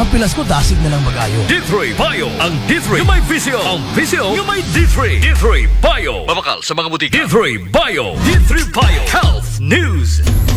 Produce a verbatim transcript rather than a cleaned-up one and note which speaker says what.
Speaker 1: Ang pilas ko dasig na lang magayo.
Speaker 2: D three Bio. Ang D three yung may visyo. Ang visyo yung may D three. D three Bio. Mabakal sa mga butika. D three Bio. D three Bio. Health News.